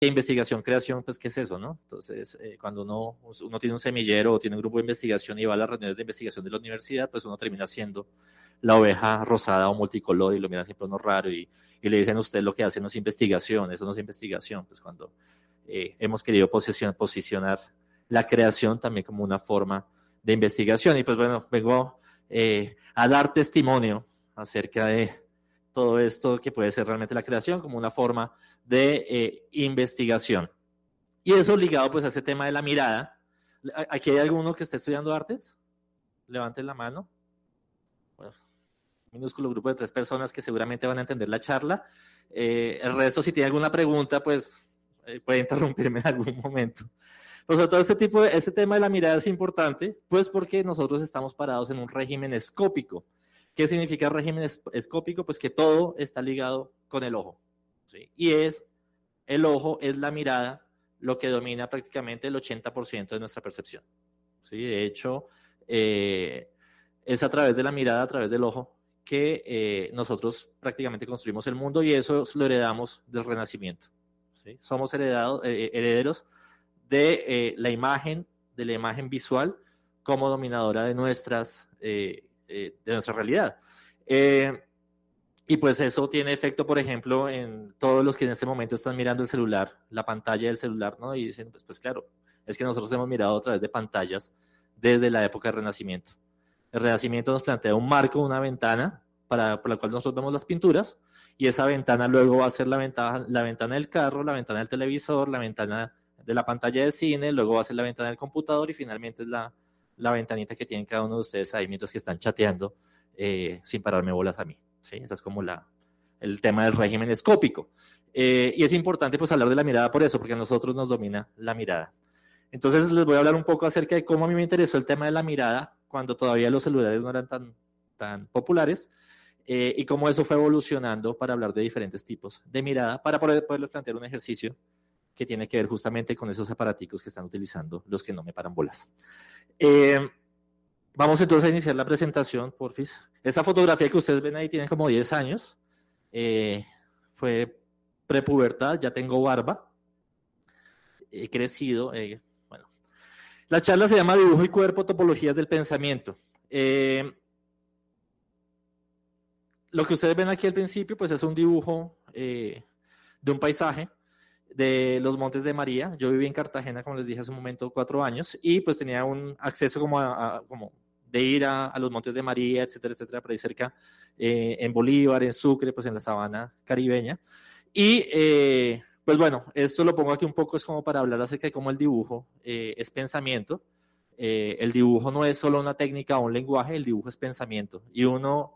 investigación, creación, pues, ¿qué es eso, no? Entonces, cuando uno tiene un semillero o tiene un grupo de investigación y va a las reuniones de investigación de la universidad, pues uno termina siendo la oveja rosada o multicolor y lo mira siempre uno raro y le dicen a usted lo que hace no es investigación, eso no es investigación, pues cuando hemos querido posicionar la creación también como una forma de investigación. Y pues bueno, vengo a dar testimonio acerca de todo esto que puede ser realmente la creación como una forma de investigación. Y eso ligado pues a ese tema de la mirada. ¿Aquí hay alguno que esté estudiando artes? Levanten la mano. Bueno, minúsculo grupo de 3 personas que seguramente van a entender la charla. El resto, si tiene alguna pregunta, pues puede interrumpirme en algún momento. Pues sobre todo este tema de la mirada es importante, pues porque nosotros estamos parados en un régimen escópico. ¿Qué significa régimen escópico? Pues que todo está ligado con el ojo, ¿sí? Y el ojo es la mirada lo que domina prácticamente el 80% de nuestra percepción, ¿sí? De hecho, es a través de la mirada, a través del ojo, que nosotros prácticamente construimos el mundo y eso lo heredamos del Renacimiento, ¿sí? Somos herederos de la imagen visual como dominadora de nuestra realidad. Y pues eso tiene efecto, por ejemplo, en todos los que en este momento están mirando el celular, la pantalla del celular, ¿no? Y dicen, pues claro, es que nosotros hemos mirado a través de pantallas desde la época del Renacimiento. El Renacimiento nos plantea un marco, una ventana, por la cual nosotros vemos las pinturas, y esa ventana luego va a ser la ventana del carro, la ventana del televisor, la ventana de la pantalla de cine, luego va a ser la ventana del computador y finalmente es la ventanita que tienen cada uno de ustedes ahí mientras que están chateando sin pararme bolas a mí, ¿sí? Ese es como el tema del régimen escópico. Y es importante pues hablar de la mirada por eso, porque a nosotros nos domina la mirada. Entonces les voy a hablar un poco acerca de cómo a mí me interesó el tema de la mirada cuando todavía los celulares no eran tan populares y cómo eso fue evolucionando para hablar de diferentes tipos de mirada para poderles plantear un ejercicio que tiene que ver justamente con esos aparaticos que están utilizando los que no me paran bolas. Vamos entonces a iniciar la presentación, porfis. Esa fotografía que ustedes ven ahí tiene como 10 años. Fue prepubertad, ya tengo barba. He crecido. Bueno, la charla se llama Dibujo y Cuerpo, Topologías del Pensamiento. Lo que ustedes ven aquí al principio, pues es un dibujo de un paisaje de los Montes de María. Yo viví en Cartagena, como les dije hace un momento, 4 años, y pues tenía un acceso como de ir a los Montes de María, etcétera, etcétera, por ahí cerca, en Bolívar, en Sucre, pues en la sabana caribeña. Y pues bueno, esto lo pongo aquí un poco, es como para hablar acerca de cómo el dibujo es pensamiento. El dibujo no es solo una técnica o un lenguaje, el dibujo es pensamiento. Y uno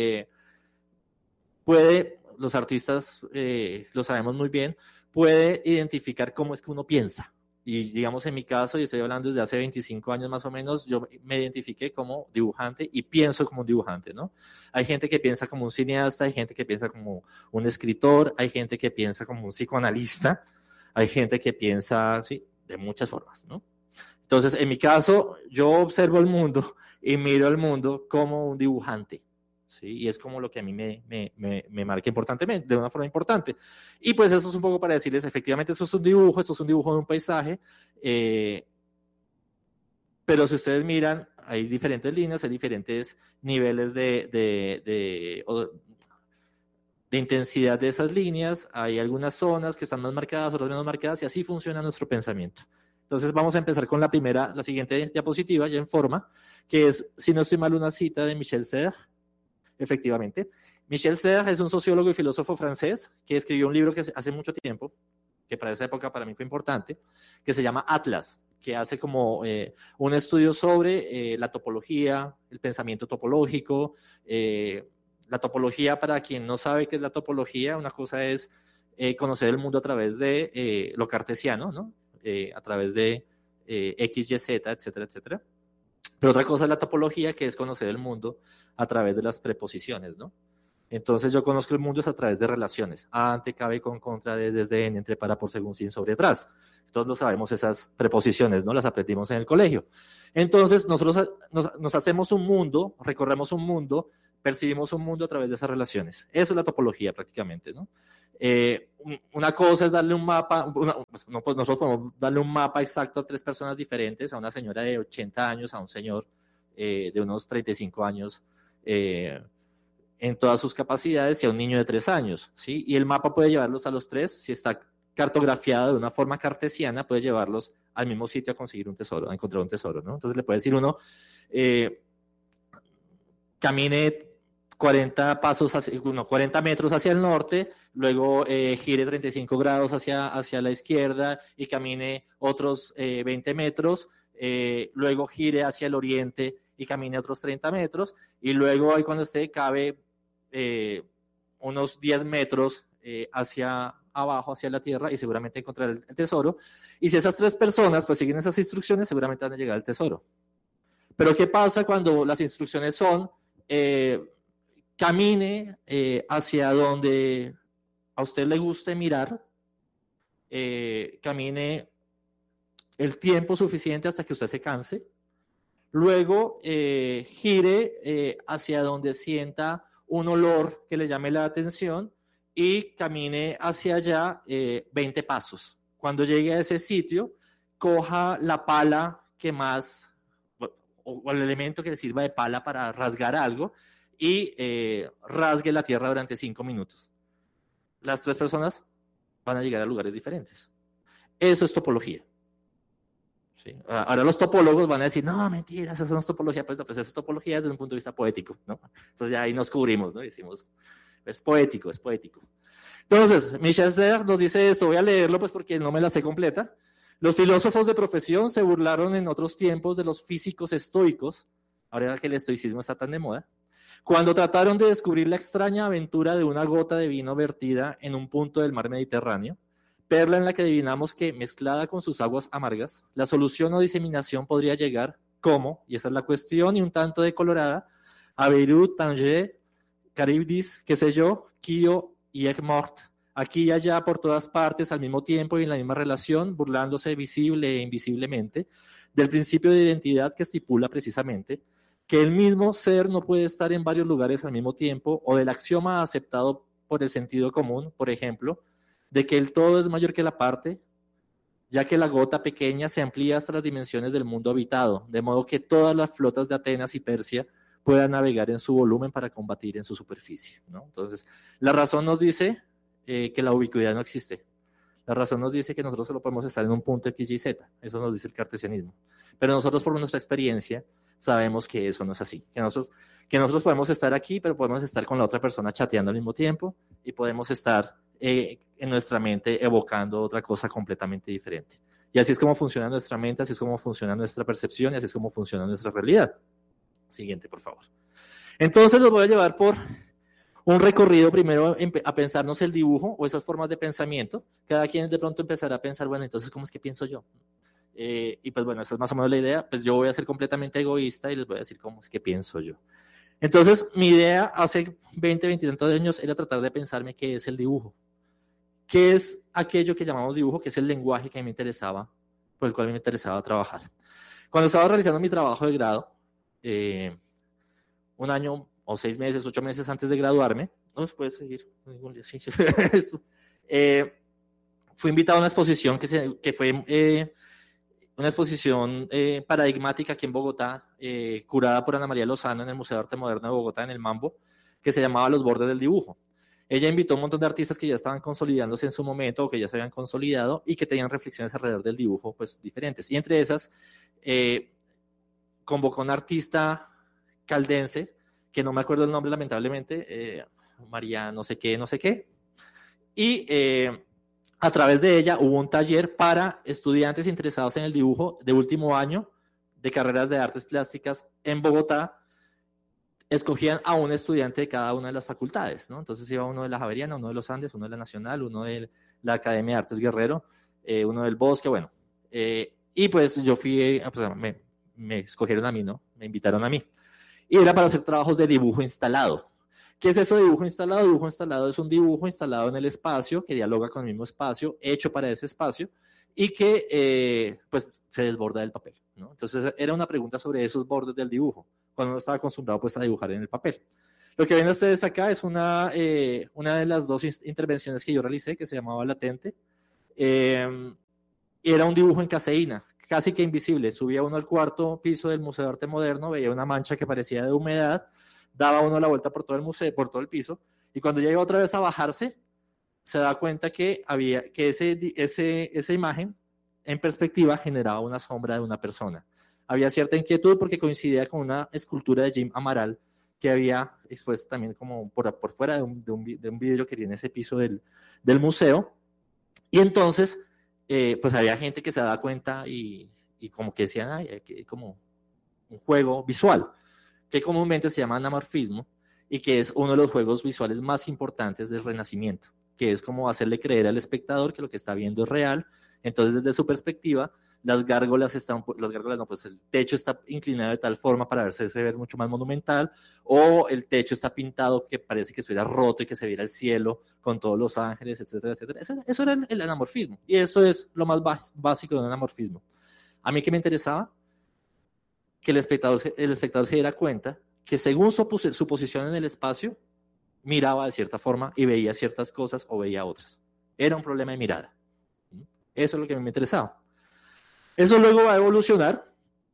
los artistas lo sabemos muy bien, puede identificar cómo es que uno piensa. Y digamos en mi caso, y estoy hablando desde hace 25 años más o menos, yo me identifiqué como dibujante y pienso como un dibujante, ¿no? Hay gente que piensa como un cineasta, hay gente que piensa como un escritor, hay gente que piensa como un psicoanalista, hay gente que piensa, sí, de muchas formas, ¿no? Entonces, en mi caso, yo observo el mundo y miro el mundo como un dibujante. ¿Sí? Y es como lo que a mí me marca importantemente, de una forma importante. Y pues eso es un poco para decirles, efectivamente, esto es un dibujo de un paisaje, pero si ustedes miran, hay diferentes líneas, hay diferentes niveles de intensidad de esas líneas, hay algunas zonas que están más marcadas, otras menos marcadas, y así funciona nuestro pensamiento. Entonces vamos a empezar con la siguiente diapositiva, ya en forma, que es, si no estoy mal, una cita de Michel Serres. Efectivamente. Michel Serres es un sociólogo y filósofo francés que escribió un libro que hace mucho tiempo, que para esa época para mí fue importante, que se llama Atlas, que hace como un estudio sobre la topología, el pensamiento topológico. La topología, para quien no sabe qué es la topología, una cosa es conocer el mundo a través de lo cartesiano, ¿no? A través de X, Y, Z, etcétera, etcétera. Pero otra cosa es la topología, que es conocer el mundo a través de las preposiciones, ¿no? Entonces yo conozco el mundo es a través de relaciones. Ante, cabe, con, contra, de, desde, en, entre, para, por, según, sin, sobre, atrás. Todos lo sabemos, esas preposiciones, ¿no? Las aprendimos en el colegio. Entonces nosotros nos hacemos un mundo, recorremos un mundo, percibimos un mundo a través de esas relaciones. Eso es la topología prácticamente, ¿no? Una cosa es darle un mapa, pues nosotros podemos darle un mapa exacto a 3 personas diferentes, a una señora de 80 años, a un señor de unos 35 años, en todas sus capacidades, y a un niño de 3 años, ¿sí? Y el mapa puede llevarlos a los 3, si está cartografiado de una forma cartesiana, puede llevarlos al mismo sitio a conseguir un tesoro, a encontrar un tesoro, ¿no? Entonces le puede decir uno, camine 40 metros hacia el norte, luego gire 35 grados hacia la izquierda y camine otros 20 metros, luego gire hacia el oriente y camine otros 30 metros, y luego ahí cuando esté cabe unos 10 metros hacia abajo, hacia la tierra, y seguramente encontrar el tesoro. Y si esas 3 personas pues siguen esas instrucciones, seguramente van a llegar al tesoro. Pero ¿qué pasa cuando las instrucciones son camine hacia donde a usted le guste mirar, camine el tiempo suficiente hasta que usted se canse, luego gire hacia donde sienta un olor que le llame la atención y camine hacia allá 20 pasos. Cuando llegue a ese sitio, coja la pala que más, o el elemento que le sirva de pala para rasgar algo, y rasgue la tierra durante 5 minutos. Las 3 personas van a llegar a lugares diferentes. Eso es topología. ¿Sí? Ahora los topólogos van a decir, no, mentiras, eso no es topología. Pues eso es topología desde un punto de vista poético, ¿no? Entonces ya ahí nos cubrimos, ¿no? Y decimos, es poético, es poético. Entonces, Michel Serres nos dice esto, voy a leerlo pues porque no me la sé completa. Los filósofos de profesión se burlaron en otros tiempos de los físicos estoicos, ahora que el estoicismo está tan de moda, cuando trataron de descubrir la extraña aventura de una gota de vino vertida en un punto del mar Mediterráneo, perla en la que adivinamos que, mezclada con sus aguas amargas, la solución o diseminación podría llegar, como, y esa es la cuestión, y un tanto decolorada, a Beirut, Tanger, Caribdis, qué sé yo, Kio y Egmort, aquí y allá por todas partes al mismo tiempo y en la misma relación, burlándose visible e invisiblemente del principio de identidad que estipula precisamente que el mismo ser no puede estar en varios lugares al mismo tiempo, o del axioma aceptado por el sentido común, por ejemplo, de que el todo es mayor que la parte, ya que la gota pequeña se amplía hasta las dimensiones del mundo habitado, de modo que todas las flotas de Atenas y Persia puedan navegar en su volumen para combatir en su superficie, ¿no? Entonces, la razón nos dice que la ubicuidad no existe. La razón nos dice que nosotros solo podemos estar en un punto X, Y, Z. Eso nos dice el cartesianismo. Pero nosotros, por nuestra experiencia, sabemos que eso no es así. Que nosotros podemos estar aquí, pero podemos estar con la otra persona chateando al mismo tiempo, y podemos estar en nuestra mente evocando otra cosa completamente diferente. Y así es como funciona nuestra mente, así es como funciona nuestra percepción, y así es como funciona nuestra realidad. Siguiente, por favor. Entonces los voy a llevar por un recorrido primero a pensarnos el dibujo o esas formas de pensamiento. Cada quien de pronto empezará a pensar, bueno, entonces, ¿cómo es que pienso yo? Y pues bueno, esa es más o menos la idea. Pues yo voy a ser completamente egoísta y les voy a decir cómo es que pienso yo. Entonces, mi idea hace 20 y tantos años era tratar de pensarme qué es el dibujo. ¿Qué es aquello que llamamos dibujo? Que es el lenguaje que a mí me interesaba, por el cual a mí me interesaba trabajar. Cuando estaba realizando mi trabajo de grado, un año o 6 meses, 8 meses antes de graduarme, no se puede seguir, fui invitado a una exposición que fue una exposición paradigmática aquí en Bogotá, curada por Ana María Lozano en el Museo de Arte Moderno de Bogotá, en el Mambo, que se llamaba Los Bordes del Dibujo. Ella invitó a un montón de artistas que ya estaban consolidándose en su momento, o que ya se habían consolidado, y que tenían reflexiones alrededor del dibujo pues diferentes. Y entre esas, convocó a un artista caldense, que no me acuerdo el nombre lamentablemente, María no sé qué, y a través de ella hubo un taller para estudiantes interesados en el dibujo de último año de carreras de artes plásticas en Bogotá. Escogían a un estudiante de cada una de las facultades, ¿no? Entonces iba uno de la Javeriana, uno de los Andes, uno de la Nacional, uno de la Academia de Artes Guerrero, uno del Bosque, bueno. Y pues yo fui, pues me escogieron a mí, ¿no? Me invitaron a mí. Y era para hacer trabajos de dibujo instalado. ¿Qué es eso de dibujo instalado? Dibujo instalado es un dibujo instalado en el espacio, que dialoga con el mismo espacio, hecho para ese espacio, y que pues se desborda del papel, ¿no? Entonces era una pregunta sobre esos bordes del dibujo, cuando uno estaba acostumbrado pues a dibujar en el papel. Lo que ven ustedes acá es una de las dos intervenciones que yo realicé, que se llamaba Latente. Era un dibujo en caseína, casi que invisible. Subía uno al cuarto piso del Museo de Arte Moderno, veía una mancha que parecía de humedad, daba uno la vuelta por todo el museo, por todo el piso, y cuando ya iba otra vez a bajarse, se da cuenta que esa imagen en perspectiva generaba una sombra de una persona. Había cierta inquietud porque coincidía con una escultura de Jim Amaral que había expuesto también como por fuera de un vidrio que tiene ese piso del museo. Y entonces, pues había gente que se daba cuenta y como que decían, ay, como un juego visual, que comúnmente se llama anamorfismo y que es uno de los juegos visuales más importantes del Renacimiento, que es como hacerle creer al espectador que lo que está viendo es real. Entonces, desde su perspectiva, las gárgolas no, pues el techo está inclinado de tal forma para verse ver mucho más monumental, o el techo está pintado que parece que estuviera roto y que se viera el cielo con todos los ángeles, etcétera, etcétera. Eso era el anamorfismo, y eso es lo más básico de un anamorfismo. A mí que me interesaba que el espectador se diera cuenta que según su posición en el espacio, miraba de cierta forma y veía ciertas cosas o veía otras. Era un problema de mirada. Eso es lo que me interesaba. Eso luego va a evolucionar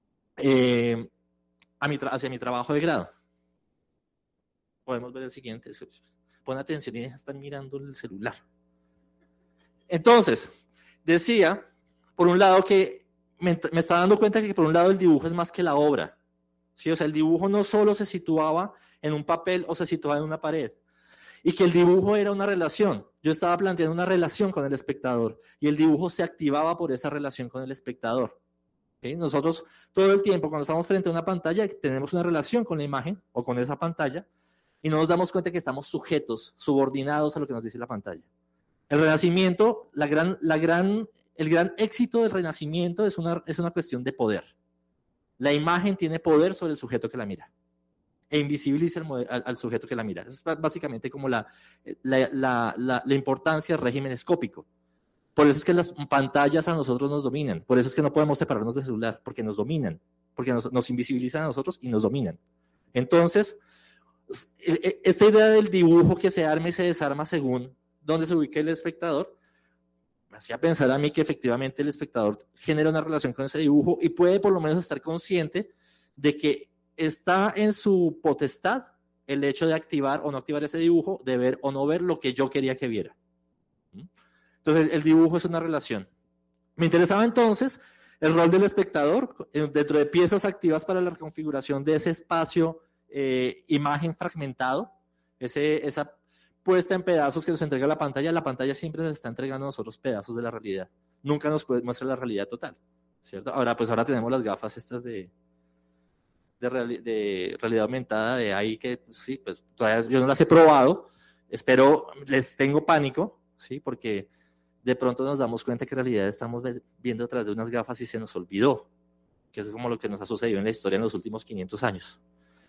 hacia mi trabajo de grado. Podemos ver el siguiente. Pon atención y están mirando el celular. Entonces, decía, por un lado, que me estaba dando cuenta que por un lado el dibujo es más que la obra. ¿Sí? O sea, el dibujo no solo se situaba en un papel o se situaba en una pared, y que el dibujo era una relación. Yo estaba planteando una relación con el espectador y el dibujo se activaba por esa relación con el espectador. ¿Sí? Nosotros todo el tiempo cuando estamos frente a una pantalla tenemos una relación con la imagen o con esa pantalla y no nos damos cuenta que estamos sujetos, subordinados a lo que nos dice la pantalla. El Renacimiento, el gran éxito del Renacimiento es una cuestión de poder. La imagen tiene poder sobre el sujeto que la mira e invisibiliza al sujeto que la mira. Es básicamente como la importancia del régimen escópico. Por eso es que las pantallas a nosotros nos dominan. Por eso es que no podemos separarnos del celular, porque nos dominan, porque nos invisibilizan a nosotros y nos dominan. Entonces, esta idea del dibujo que se arma y se desarma según donde se ubique el espectador, me hacía pensar a mí que efectivamente el espectador genera una relación con ese dibujo y puede por lo menos estar consciente de que está en su potestad el hecho de activar o no activar ese dibujo, de ver o no ver lo que yo quería que viera. Entonces, el dibujo es una relación. Me interesaba entonces el rol del espectador dentro de piezas activas para la reconfiguración de ese espacio, imagen fragmentado, esa puesta en pedazos que nos entrega la pantalla siempre nos está entregando a nosotros pedazos de la realidad. Nunca nos muestra la realidad total, ¿cierto? Ahora tenemos las gafas estas de realidad aumentada de ahí que sí, pues todavía yo no las he probado, les tengo pánico, ¿sí? Porque de pronto nos damos cuenta que en realidad estamos viendo a través de unas gafas y se nos olvidó, que es como lo que nos ha sucedido en la historia en los últimos 500 años.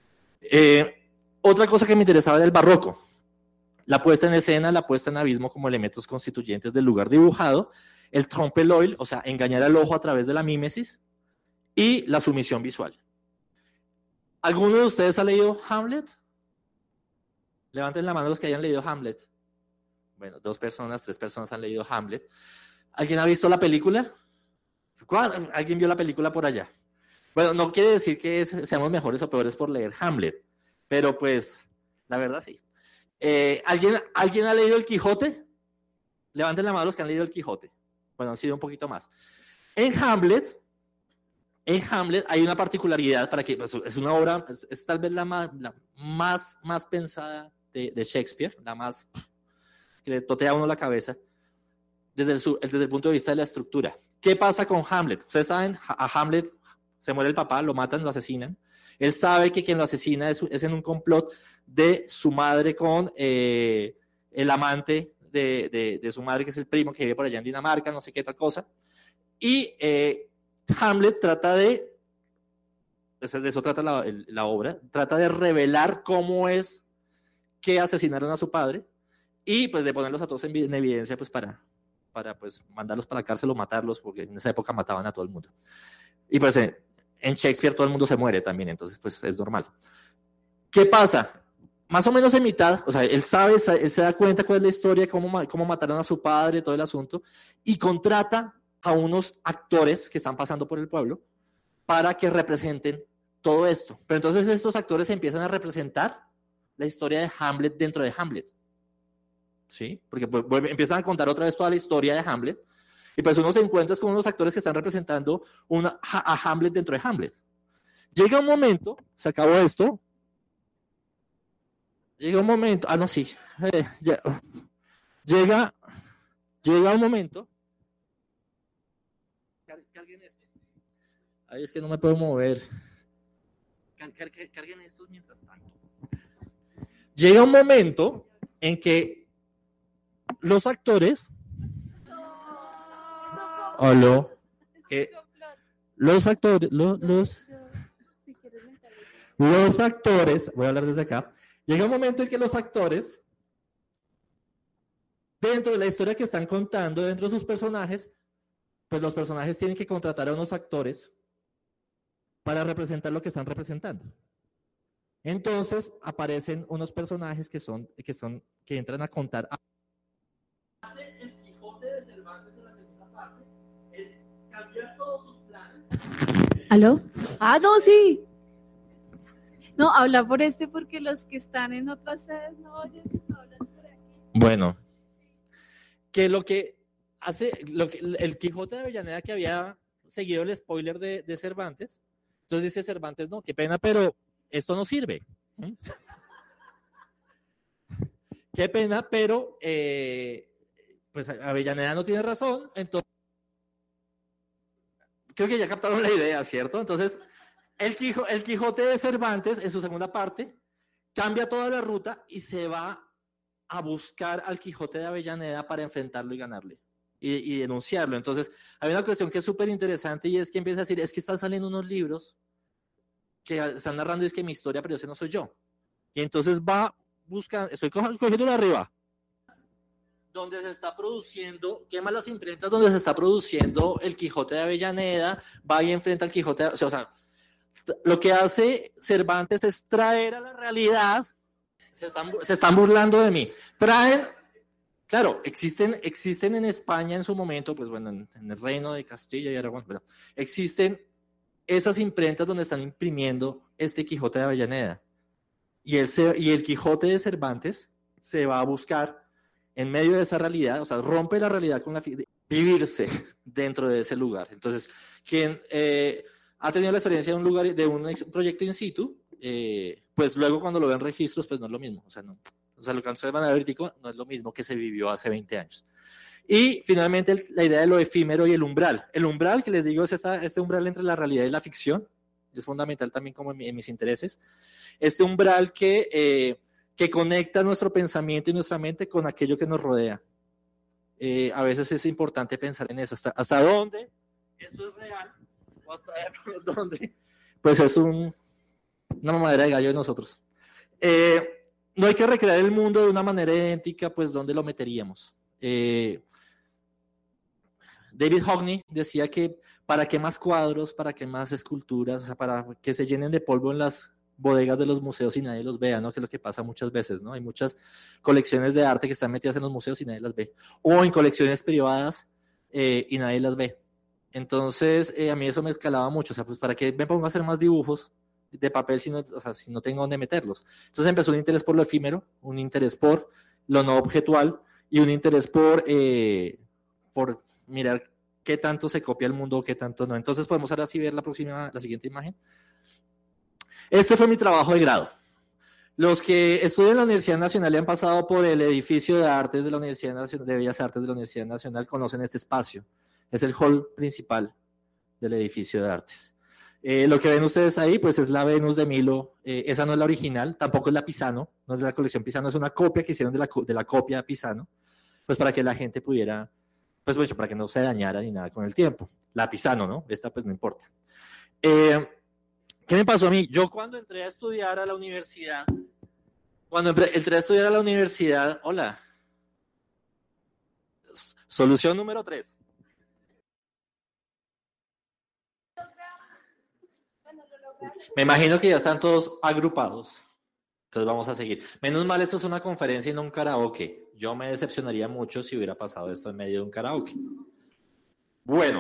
Otra cosa que me interesaba era el barroco, la puesta en escena, la puesta en abismo como elementos constituyentes del lugar dibujado, el trompe l'oeil, o sea, engañar al ojo a través de la mímesis, y la sumisión visual. ¿Alguno de ustedes ha leído Hamlet? Levanten la mano los que hayan leído Hamlet. Bueno, 2 personas, 3 personas han leído Hamlet. ¿Alguien ha visto la película? ¿Alguien vio la película por allá? Bueno, no quiere decir que seamos mejores o peores por leer Hamlet, pero pues, la verdad sí. ¿Alguien ha leído El Quijote? Levanten la mano los que han leído El Quijote. Bueno, han sido un poquito más. En Hamlet hay una particularidad para que pues, es una obra, es tal vez la más pensada de Shakespeare, la más que le totea a uno la cabeza desde el punto de vista de la estructura. ¿Qué pasa con Hamlet? Ustedes saben, a Hamlet se muere el papá, lo matan, lo asesinan. Él sabe que quien lo asesina es en un complot de su madre con el amante de su madre, que es el primo que vive por allá en Dinamarca, no sé qué tal cosa. Y Hamlet trata de eso trata la obra, trata de revelar cómo es que asesinaron a su padre y pues de ponerlos a todos en evidencia pues para pues mandarlos para la cárcel o matarlos, porque en esa época mataban a todo el mundo. Y pues en Shakespeare todo el mundo se muere también, entonces pues es normal. ¿Qué pasa? más o menos en mitad, o sea, él se da cuenta cuál es la historia, cómo mataron a su padre, todo el asunto, y contrata a unos actores que están pasando por el pueblo para que representen todo esto. Pero entonces estos actores empiezan a representar la historia de Hamlet dentro de Hamlet. ¿Sí? Porque empiezan a contar otra vez toda la historia de Hamlet. Y pues uno se encuentra con unos actores que están representando a Hamlet dentro de Hamlet. Llega un momento, se acabó esto. Llega un momento, no, sí. Llega un momento. Carguen este. Ahí es que no me puedo mover. Carguen estos mientras tanto. Llega un momento en que los actores. Hola. Los actores. Los actores. Voy a hablar desde acá. Llega un momento en que los actores, dentro de la historia que están contando, dentro de sus personajes, pues los personajes tienen que contratar a unos actores para representar lo que están representando. Entonces aparecen unos personajes que entran a contar. El Quijote de Cervantes en la segunda parte es cambiar todos sus planes. ¿Aló? No, sí. No, habla por porque los que están en otras sedes no oyen si no hablas por aquí. Bueno, que lo que hace, el Quijote de Avellaneda que había seguido el spoiler de Cervantes, entonces dice Cervantes, no, qué pena, pero esto no sirve. Qué pena, pero pues Avellaneda no tiene razón, entonces creo que ya captaron la idea, ¿cierto? Entonces, el Quijote de Cervantes, en su segunda parte, cambia toda la ruta y se va a buscar al Quijote de Avellaneda para enfrentarlo y ganarle y denunciarlo. Entonces, hay una cuestión que es súper interesante y es que empieza a decir, es que están saliendo unos libros que están narrando, es que mi historia, pero ese no soy yo. Y entonces va buscando, estoy cogiéndolo arriba, donde se está produciendo, quema las imprentas donde se está produciendo el Quijote de Avellaneda, va y enfrenta al Quijote, o sea, lo que hace Cervantes es traer a la realidad, se están burlando de mí, traen, claro, existen en España en su momento, pues bueno, en el reino de Castilla y Aragón, bueno, existen esas imprentas donde están imprimiendo este Quijote de Avellaneda, y el Quijote de Cervantes se va a buscar en medio de esa realidad, o sea, rompe la realidad con vivirse dentro de ese lugar. Entonces, quien ha tenido la experiencia de un lugar, de un proyecto in situ, pues luego cuando lo ven registros, pues no es lo mismo. O sea lo que ustedes van a ver no es lo mismo que se vivió hace 20 años. Y finalmente la idea de lo efímero y el umbral. El umbral, que les digo, es este umbral entre la realidad y la ficción. Es fundamental también como en mis intereses. Este umbral que conecta nuestro pensamiento y nuestra mente con aquello que nos rodea. A veces es importante pensar en eso. ¿Hasta dónde esto es real? ¿O hasta dónde? Pues es una mamadera de gallo de nosotros. No hay que recrear el mundo de una manera idéntica, pues ¿dónde lo meteríamos? David Hockney decía que para qué más cuadros, para qué más esculturas, o sea, para que se llenen de polvo en las bodegas de los museos y nadie los vea, ¿no? Que es lo que pasa muchas veces, ¿no? Hay muchas colecciones de arte que están metidas en los museos y nadie las ve. O en colecciones privadas y nadie las ve. Entonces, a mí eso me escalaba mucho. O sea, pues, ¿para qué me pongo a hacer más dibujos de papel si no tengo dónde meterlos? Entonces empezó un interés por lo efímero, un interés por lo no objetual y un interés por mirar qué tanto se copia el mundo o qué tanto no. Entonces podemos ahora sí ver la siguiente imagen. Este fue mi trabajo de grado. Los que estudian en la Universidad Nacional y han pasado por el edificio de artes de la Universidad Nacional, de Bellas Artes de la Universidad Nacional, conocen este espacio. Es el hall principal del edificio de artes. Lo que ven ustedes ahí, pues es la Venus de Milo. Esa no es la original, tampoco es la Pisano, no es de la colección Pisano, es una copia que hicieron de la copia de Pisano, pues para que la gente pudiera, pues bueno, para que no se dañara ni nada con el tiempo. La Pisano, ¿no? Esta pues no importa. ¿Qué me pasó a mí? Yo cuando entré a estudiar a la universidad, hola, solución número 3. Me imagino que ya están todos agrupados. Entonces vamos a seguir. Menos mal, esto es una conferencia y no un karaoke. Yo me decepcionaría mucho si hubiera pasado esto en medio de un karaoke. Bueno,